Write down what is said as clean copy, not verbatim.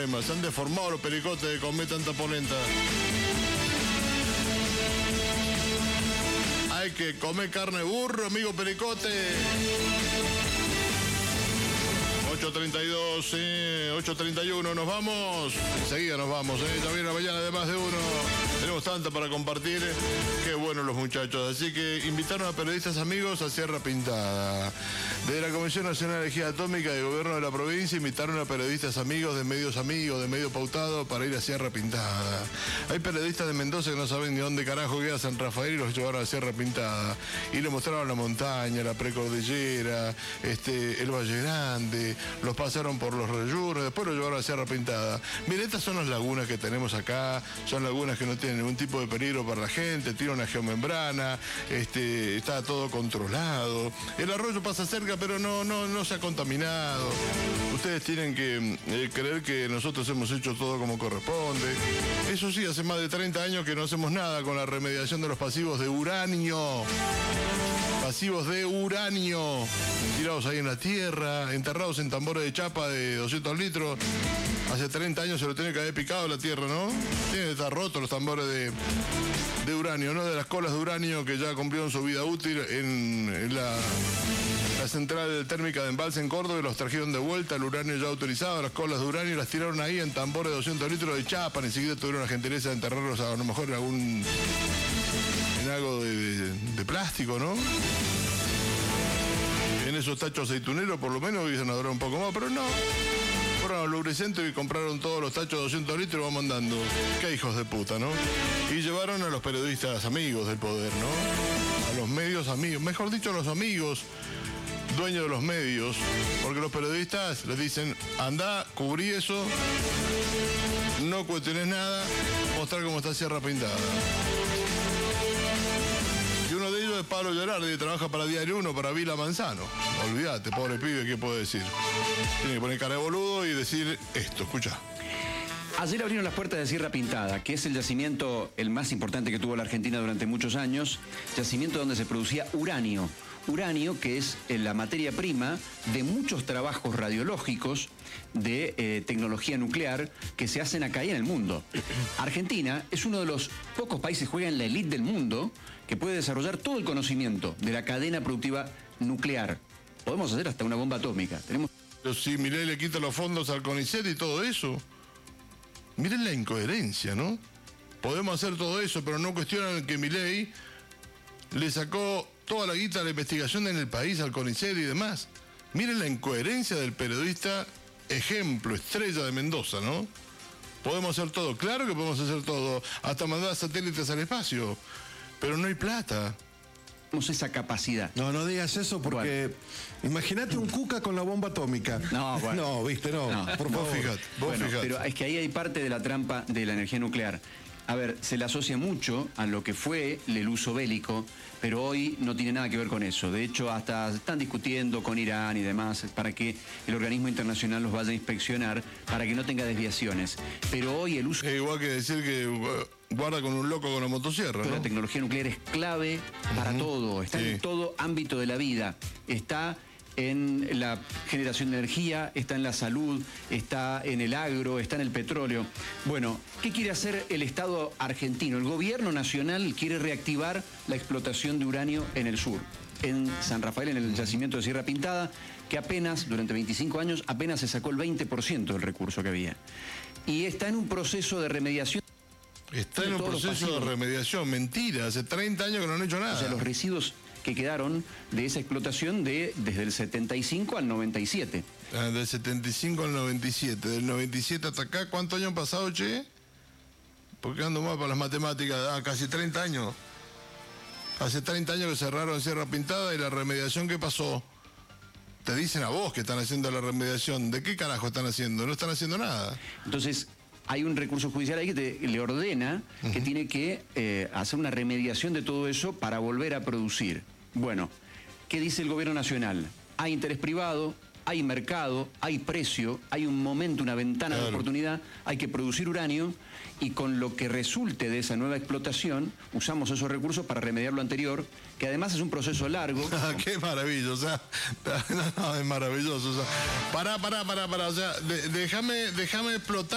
problema. Se han deformado los pericotes de comer tanta polenta. Hay que comer carne de burro, amigo pericote. 8:32, 8:31, nos vamos. Enseguida nos vamos, ya viene la mañana de más de uno. Tenemos tanta para compartir. Qué buenos los muchachos. Así que invitaron a periodistas amigos a Sierra Pintada. Desde la Comisión Nacional de Energía Atómica del Gobierno de la provincia invitaron a periodistas amigos, de medio pautado, para ir a Sierra Pintada. Hay periodistas de Mendoza que no saben ni dónde carajo queda San Rafael y los llevaron a Sierra Pintada. Y le mostraron la montaña, la precordillera, el Valle Grande, los pasaron por los reyunos, después los llevaron a Sierra Pintada. Mire, estas son las lagunas que tenemos acá, son lagunas que no tienen ningún tipo de peligro para la gente, tiene una geomembrana, está todo controlado. El arroyo pasa cerca, pero no se ha contaminado. Ustedes tienen que creer que nosotros hemos hecho todo como corresponde. Eso sí, hace más de 30 años que no hacemos nada con la remediación de los pasivos de uranio. Pasivos de uranio, tirados ahí en la tierra, enterrados en tambores de chapa de 200 litros. Hace 30 años se lo tiene que haber picado la tierra, ¿no? Tiene que estar rotos los tambores de uranio, ¿no? De las colas de uranio que ya cumplieron su vida útil en la central térmica de Embalse en Córdoba, y los trajeron de vuelta, el uranio ya autorizado, las colas de uranio, las tiraron ahí en tambores de 200 litros de chapa, ni siquiera tuvieron la gentileza de enterrarlos a lo mejor en algo de plástico, ¿no? En esos tachos aceituneros por lo menos hubiesen adorado un poco más, pero no. Fueron a los lubricentes y compraron todos los tachos de 200 litros y vamos andando. Qué hijos de puta, ¿no? Y llevaron a los periodistas amigos del poder, ¿no? A los medios amigos, mejor dicho, a los amigos dueños de los medios, porque los periodistas les dicen, andá, cubrí eso, no cuestiones nada, mostrar cómo está Sierra Pintada. Y uno de ellos es Pablo Gerardi, que trabaja para Diario 1, para Vila Manzano. Olvídate, pobre pibe, ¿qué puede decir? Tiene que poner cara de boludo y decir esto, escucha. Ayer abrieron las puertas de Sierra Pintada, que es el yacimiento el más importante que tuvo la Argentina durante muchos años, yacimiento donde se producía uranio. Uranio, que es la materia prima de muchos trabajos radiológicos de tecnología nuclear que se hacen acá y en el mundo. Argentina es uno de los pocos países que juega en la élite del mundo que puede desarrollar todo el conocimiento de la cadena productiva nuclear. Podemos hacer hasta una bomba atómica. Pero si Milei le quita los fondos al CONICET y todo eso, miren la incoherencia, ¿no? Podemos hacer todo eso, pero no cuestionan que Milei le sacó toda la guita de la investigación en el país al CONICET y demás. Miren la incoherencia del periodista ejemplo, estrella de Mendoza, ¿no? Podemos hacer todo, claro que podemos hacer todo, hasta mandar satélites al espacio, pero no hay plata. Tenemos esa capacidad. No digas eso porque imagínate un Cuca con la bomba atómica. No, bueno. No, viste, no. Por favor. Fíjate. Pero es que ahí hay parte de la trampa de la energía nuclear. A ver, se le asocia mucho a lo que fue el uso bélico, pero hoy no tiene nada que ver con eso. De hecho, hasta están discutiendo con Irán y demás para que el organismo internacional los vaya a inspeccionar para que no tenga desviaciones. Pero hoy el uso... Es igual que decir que guarda con un loco con la motosierra, ¿no? La tecnología nuclear es clave para todo, está en todo ámbito de la vida. Está en la generación de energía, está en la salud, está en el agro, está en el petróleo. Bueno, ¿qué quiere hacer el Estado argentino? El gobierno nacional quiere reactivar la explotación de uranio en el sur, en San Rafael, en el yacimiento de Sierra Pintada, que apenas, durante 25 años, apenas se sacó el 20% del recurso que había. Y está en un proceso de remediación. Está en un proceso de remediación, mentira, hace 30 años que no han hecho nada. O sea, los residuos que quedaron de esa explotación desde el 75 al 97. Del 75 al 97. Del 97 hasta acá, ¿cuántos años han pasado, che? Porque ando mal para las matemáticas. Casi 30 años. Hace 30 años que cerraron Sierra Pintada y la remediación, ¿qué pasó? Te dicen a vos que están haciendo la remediación. ¿De qué carajo están haciendo? No están haciendo nada. Entonces, hay un recurso judicial ahí que le ordena que tiene que hacer una remediación de todo eso para volver a producir. Bueno, ¿qué dice el gobierno nacional? Hay interés privado, hay mercado, hay precio, hay un momento, una ventana de oportunidad, hay que producir uranio y con lo que resulte de esa nueva explotación usamos esos recursos para remediar lo anterior, que además es un proceso largo. ¡Qué maravilloso! O sea, no, es maravilloso. O sea, pará. O sea, déjame explotar.